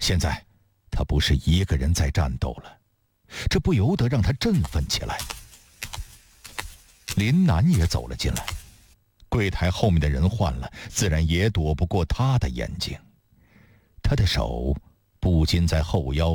现在他不是一个人在战斗了，这不由得让他振奋起来。林南也走了进来，柜台后面的人换了，自然也躲不过他的眼睛。他的手不禁在后腰